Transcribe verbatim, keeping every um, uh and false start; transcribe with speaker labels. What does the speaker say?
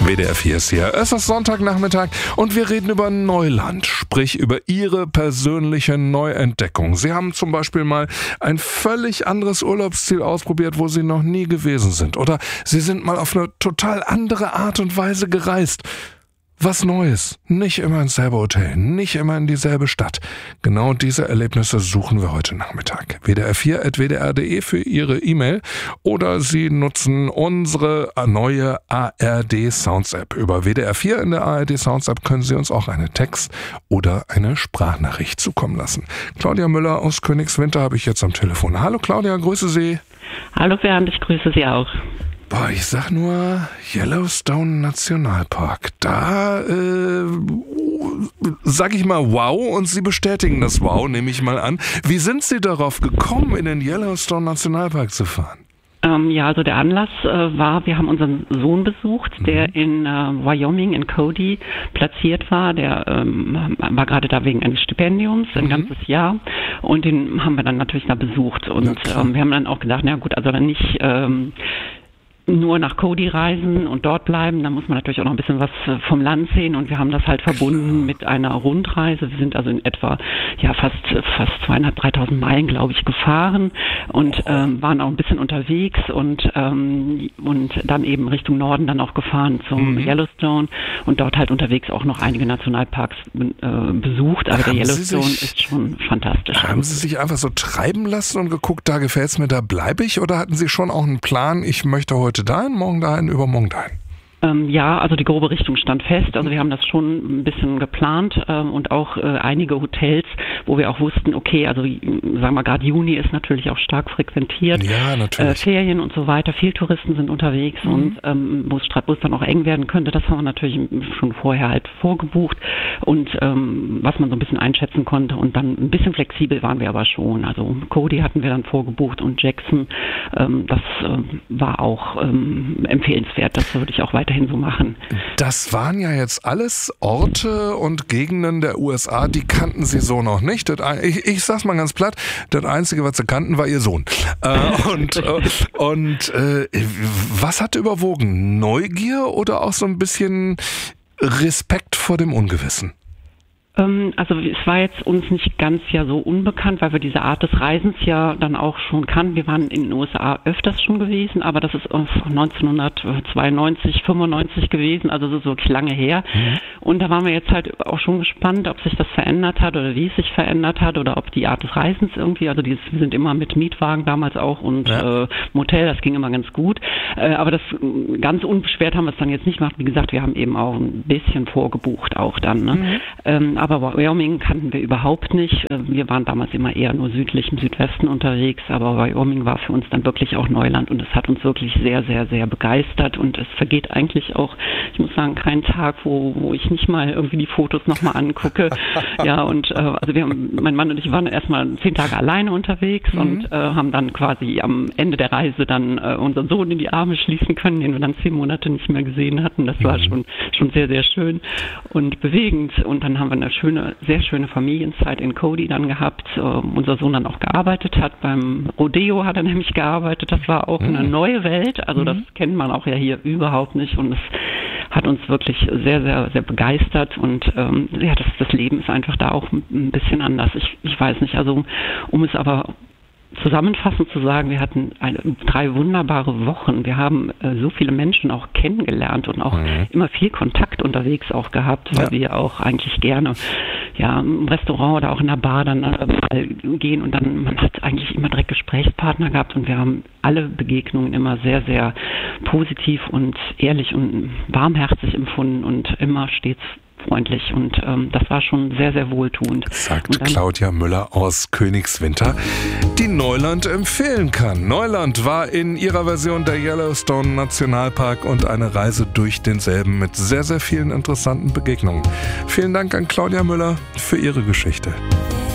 Speaker 1: W D R vier ist hier. Es ist Sonntagnachmittag und wir reden über Neuland, sprich über Ihre persönliche Neuentdeckung. Sie haben zum Beispiel mal ein völlig anderes Urlaubsziel ausprobiert, wo Sie noch nie gewesen sind. Oder Sie sind mal auf eine total andere Art und Weise gereist. Was Neues, nicht immer ins selbe Hotel, nicht immer in dieselbe Stadt. Genau diese Erlebnisse suchen wir heute Nachmittag. w d r vier at w d r punkt d e für Ihre E-Mail oder Sie nutzen unsere neue A R D Sounds App. Über W D R vier in der A R D Sounds App können Sie uns auch eine Text- oder eine Sprachnachricht zukommen lassen. Claudia Müller aus Königswinter habe ich jetzt am Telefon. Hallo Claudia, grüße Sie.
Speaker 2: Hallo Bernd, ich grüße Sie auch.
Speaker 1: Boah, ich sag nur Yellowstone Nationalpark. Da äh, sag ich mal wow und Sie bestätigen das wow, nehme ich mal an. Wie sind Sie darauf gekommen, in den Yellowstone Nationalpark zu fahren?
Speaker 2: Ähm, ja, also der Anlass äh, war, wir haben unseren Sohn besucht, der mhm. in äh, Wyoming, in Cody, platziert war. Der ähm, war gerade da wegen eines Stipendiums, ein mhm. ganzes Jahr. Und den haben wir dann natürlich da besucht. Und ähm, wir haben dann auch gedacht, na gut, also dann nicht... Ähm, nur nach Cody reisen und dort bleiben, dann muss man natürlich auch noch ein bisschen was vom Land sehen und wir haben das halt verbunden mit einer Rundreise. Wir sind also in etwa ja fast fast zweieinhalb, dreitausend Meilen, glaube ich, gefahren und ähm, waren auch ein bisschen unterwegs und ähm, und dann eben Richtung Norden dann auch gefahren zum mhm. Yellowstone und dort halt unterwegs auch noch einige Nationalparks äh, besucht, aber haben der Yellowstone sich, ist schon fantastisch.
Speaker 1: Haben Sie sich einfach so treiben lassen und geguckt, da gefällt's mir, da bleibe ich, oder hatten Sie schon auch einen Plan, ich möchte heute dahin, morgen dahin, übermorgen dahin?
Speaker 2: Ähm, ja, also die grobe Richtung stand fest. Also wir haben das schon ein bisschen geplant ähm, und auch äh, einige Hotels, wo wir auch wussten, okay, also sagen wir gerade Juni ist natürlich auch stark frequentiert.
Speaker 1: Ja, natürlich.
Speaker 2: Äh, Ferien und so weiter. Viele Touristen sind unterwegs mhm. und ähm, wo es dann auch eng werden könnte, das haben wir natürlich schon vorher halt vorgebucht und ähm, was man so ein bisschen einschätzen konnte und dann ein bisschen flexibel waren wir aber schon. Also Cody hatten wir dann vorgebucht und Jackson, ähm, das ähm, war auch ähm, empfehlenswert. Das würde ich auch weiter so machen.
Speaker 1: Das waren ja jetzt alles Orte und Gegenden der U S A, die kannten Sie so noch nicht. Das, ich, ich sag's mal ganz platt, das Einzige, was Sie kannten, war Ihr Sohn. Äh, und äh, und äh, was hat überwogen? Neugier oder auch so ein bisschen Respekt vor dem Ungewissen?
Speaker 2: Also es war jetzt uns nicht ganz ja so unbekannt, weil wir diese Art des Reisens ja dann auch schon kannten. Wir waren in den U S A öfters schon gewesen, aber das ist neunzehnhundertzweiundneunzig, fünfundneunzig gewesen, also so wirklich lange her. Mhm. Und da waren wir jetzt halt auch schon gespannt, ob sich das verändert hat oder wie es sich verändert hat oder ob die Art des Reisens irgendwie, also dieses, wir sind immer mit Mietwagen damals auch und ja. äh, Motel, das ging immer ganz gut. Äh, aber das ganz unbeschwert haben wir es dann jetzt nicht gemacht. Wie gesagt, wir haben eben auch ein bisschen vorgebucht auch dann. Ne? Mhm. Ähm, Aber Wyoming kannten wir überhaupt nicht. Wir waren damals immer eher nur südlich im Südwesten unterwegs, aber Wyoming war für uns dann wirklich auch Neuland und es hat uns wirklich sehr, sehr, sehr begeistert und es vergeht eigentlich auch, ich muss sagen, kein Tag, wo, wo ich nicht mal irgendwie die Fotos nochmal angucke. Ja, und äh, also wir haben, mein Mann und ich waren erstmal zehn Tage alleine unterwegs mhm. und äh, haben dann quasi am Ende der Reise dann äh, unseren Sohn in die Arme schließen können, den wir dann zehn Monate nicht mehr gesehen hatten. Das war mhm. schon, schon sehr, sehr schön und bewegend und dann haben wir eine schöne, sehr schöne Familienzeit in Cody dann gehabt. Uh, unser Sohn dann auch gearbeitet hat. Beim Rodeo hat er nämlich gearbeitet. Das war auch mhm. eine neue Welt. Also mhm. das kennt man auch ja hier überhaupt nicht. Und es hat uns wirklich sehr, sehr, sehr begeistert. Und ähm, ja, das, das Leben ist einfach da auch ein bisschen anders. Ich, ich weiß nicht. Also um es aber zusammenfassend zu sagen, wir hatten eine, drei wunderbare Wochen. Wir haben äh, so viele Menschen auch kennengelernt und auch mhm. immer viel Kontakt unterwegs auch gehabt, weil ja. wir auch eigentlich gerne ja im Restaurant oder auch in der Bar dann äh, mal gehen und dann, man hat eigentlich immer direkt Gesprächspartner gehabt und wir haben alle Begegnungen immer sehr, sehr positiv und ehrlich und warmherzig empfunden und immer stets freundlich und ähm, das war schon sehr, sehr wohltuend.
Speaker 1: Sagt dann, Claudia Müller aus Königswinter, die Neuland empfehlen kann. Neuland war in ihrer Version der Yellowstone Nationalpark und eine Reise durch denselben mit sehr, sehr vielen interessanten Begegnungen. Vielen Dank an Claudia Müller für ihre Geschichte.